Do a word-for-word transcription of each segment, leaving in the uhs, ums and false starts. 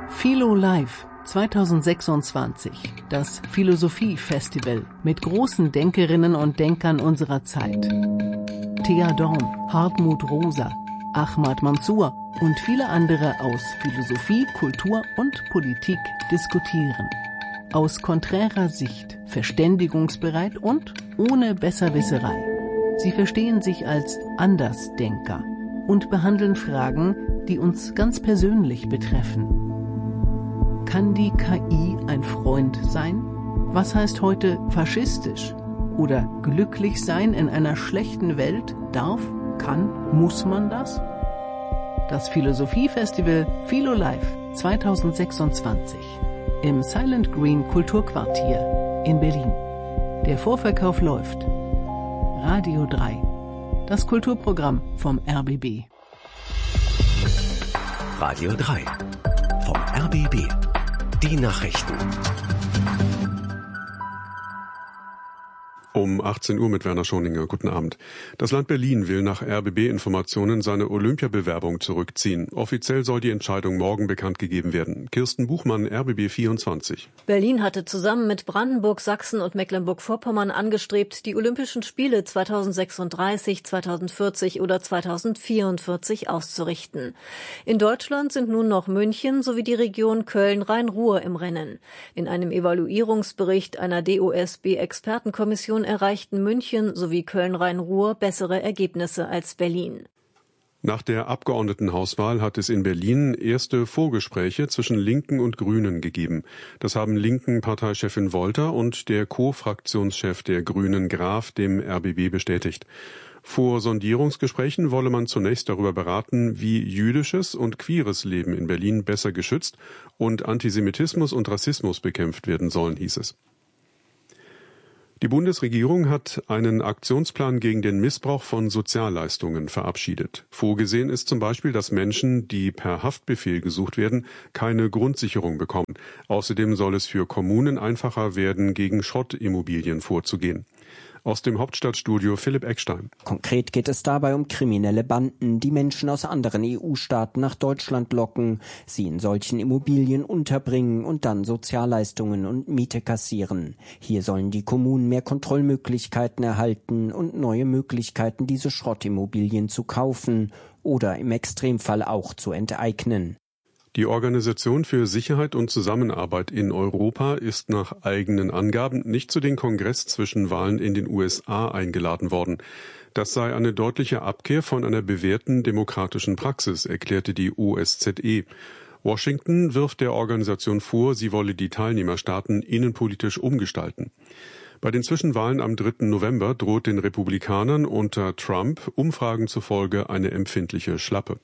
Philo Live zweitausendsechsundzwanzig, das Philosophie-Festival mit großen Denkerinnen und Denkern unserer Zeit. Thea Dorn, Hartmut Rosa, Ahmad Mansour und viele andere aus Philosophie, Kultur und Politik diskutieren. Aus konträrer Sicht, verständigungsbereit und ohne Besserwisserei. Sie verstehen sich als Andersdenker und behandeln Fragen, die uns ganz persönlich betreffen. Kann die K I ein Freund sein? Was heißt heute faschistisch? Oder glücklich sein in einer schlechten Welt? Darf, kann, muss man das? Das Philosophie-Festival Philo Live zweitausendsechsundzwanzig im Silent Green Kulturquartier in Berlin. Der Vorverkauf läuft. Radio drei, das Kulturprogramm vom R B B. Radio drei vom R B B. Die Nachrichten. Um achtzehn Uhr mit Werner Schoninger. Guten Abend. Das Land Berlin will nach R B B-Informationen seine Olympiabewerbung zurückziehen. Offiziell soll die Entscheidung morgen bekannt gegeben werden. Kirsten Buchmann, R B B vierundzwanzig. Berlin hatte zusammen mit Brandenburg, Sachsen und Mecklenburg-Vorpommern angestrebt, die Olympischen Spiele zweitausendsechsunddreißig, zweitausendvierzig oder zweitausendvierundvierzig auszurichten. In Deutschland sind nun noch München sowie die Region Köln-Rhein-Ruhr im Rennen. In einem Evaluierungsbericht einer D O S B-Expertenkommission erreichten München sowie Köln-Rhein-Ruhr bessere Ergebnisse als Berlin. Nach der Abgeordnetenhauswahl hat es in Berlin erste Vorgespräche zwischen Linken und Grünen gegeben. Das haben Linken-Parteichefin Wolter und der Co-Fraktionschef der Grünen Graf dem R B B bestätigt. Vor Sondierungsgesprächen wolle man zunächst darüber beraten, wie jüdisches und queeres Leben in Berlin besser geschützt und Antisemitismus und Rassismus bekämpft werden sollen, hieß es. Die Bundesregierung hat einen Aktionsplan gegen den Missbrauch von Sozialleistungen verabschiedet. Vorgesehen ist zum Beispiel, dass Menschen, die per Haftbefehl gesucht werden, keine Grundsicherung bekommen. Außerdem soll es für Kommunen einfacher werden, gegen Schrottimmobilien vorzugehen. Aus dem Hauptstadtstudio Philipp Eckstein. Konkret geht es dabei um kriminelle Banden, die Menschen aus anderen E U-Staaten nach Deutschland locken, sie in solchen Immobilien unterbringen und dann Sozialleistungen und Miete kassieren. Hier sollen die Kommunen mehr Kontrollmöglichkeiten erhalten und neue Möglichkeiten, diese Schrottimmobilien zu kaufen oder im Extremfall auch zu enteignen. Die Organisation für Sicherheit und Zusammenarbeit in Europa ist nach eigenen Angaben nicht zu den Kongress-Zwischenwahlen in den U S A eingeladen worden. Das sei eine deutliche Abkehr von einer bewährten demokratischen Praxis, erklärte die O S Z E. Washington wirft der Organisation vor, sie wolle die Teilnehmerstaaten innenpolitisch umgestalten. Bei den Zwischenwahlen am dritten November droht den Republikanern unter Trump Umfragen zufolge eine empfindliche Schlappe.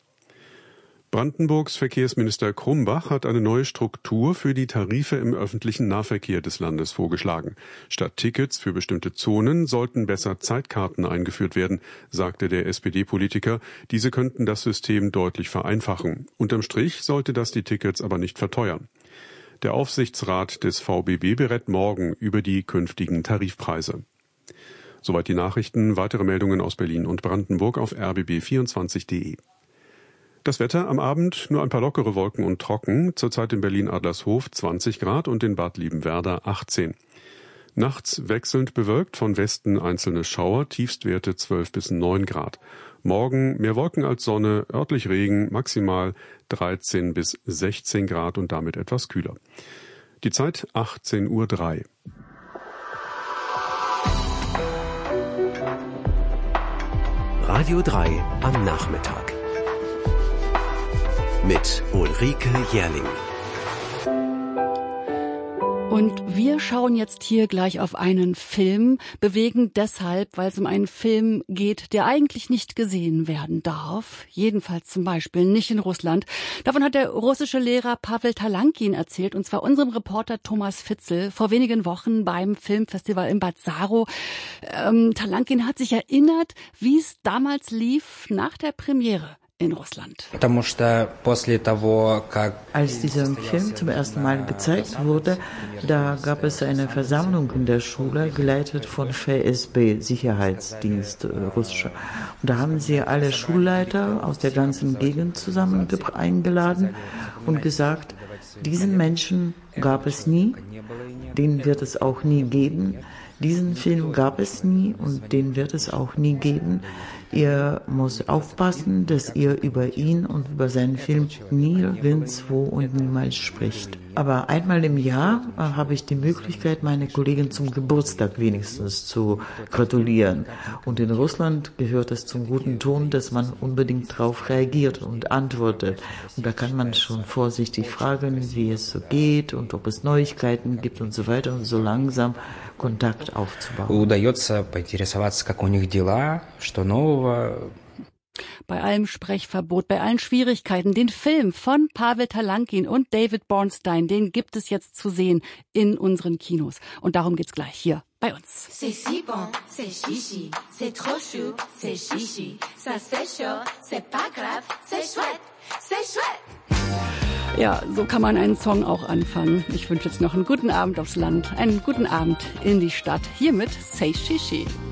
Brandenburgs Verkehrsminister Krumbach hat eine neue Struktur für die Tarife im öffentlichen Nahverkehr des Landes vorgeschlagen. Statt Tickets für bestimmte Zonen sollten besser Zeitkarten eingeführt werden, sagte der S P D-Politiker. Diese könnten das System deutlich vereinfachen. Unterm Strich sollte das die Tickets aber nicht verteuern. Der Aufsichtsrat des V B B berät morgen über die künftigen Tarifpreise. Soweit die Nachrichten. Weitere Meldungen aus Berlin und Brandenburg auf r b b vierundzwanzig punkt de. Das Wetter am Abend nur ein paar lockere Wolken und trocken, zurzeit in Berlin-Adlershof zwanzig Grad und in Bad Liebenwerda achtzehn. Nachts wechselnd bewölkt, von Westen einzelne Schauer, Tiefstwerte zwölf bis neun Grad. Morgen mehr Wolken als Sonne, örtlich Regen, maximal dreizehn bis sechzehn Grad und damit etwas kühler. Die Zeit achtzehn Uhr drei. Radio drei am Nachmittag. Mit Ulrike Jährling. Und wir schauen jetzt hier gleich auf einen Film, bewegend deshalb, weil es um einen Film geht, der eigentlich nicht gesehen werden darf. Jedenfalls zum Beispiel nicht in Russland. Davon hat der russische Lehrer Pawel Talankin erzählt, und zwar unserem Reporter Thomas Fitzel vor wenigen Wochen beim Filmfestival in Bad Saro. Ähm, Talankin hat sich erinnert, wie es damals lief nach der Premiere. in Russland. Als dieser Film zum ersten Mal gezeigt wurde, da gab es eine Versammlung in der Schule, geleitet von F S B, Sicherheitsdienst äh, russischer. Und da haben sie alle Schulleiter aus der ganzen Gegend zusammen eingeladen und gesagt, diesen Menschen gab es nie, den wird es auch nie geben. Diesen Film gab es nie und den wird es auch nie geben. Ihr müsst aufpassen, dass ihr über ihn und über seinen Film nie, nirgendwo und niemals spricht. Aber einmal im Jahr äh, habe ich die Möglichkeit, meine Kollegen zum Geburtstag wenigstens zu gratulieren. Und in Russland gehört es zum guten Ton, dass man unbedingt darauf reagiert und antwortet. Und da kann man schon vorsichtig fragen, wie es so geht und ob es Neuigkeiten gibt und so weiter und so langsam Kontakt aufzubauen. Bei allem Sprechverbot, bei allen Schwierigkeiten, den Film von Pavel Talankin und David Bornstein, den gibt es jetzt zu sehen in unseren Kinos. Und darum geht's gleich hier bei uns. C'est si bon, c'est chichi, c'est trop chou, c'est chichi, ça c'est chaud, c'est pas grave, c'est chouette, c'est chouette. Ja, so kann man einen Song auch anfangen. Ich wünsche jetzt noch einen guten Abend aufs Land, einen guten Abend in die Stadt. Hier mit Say Shishi.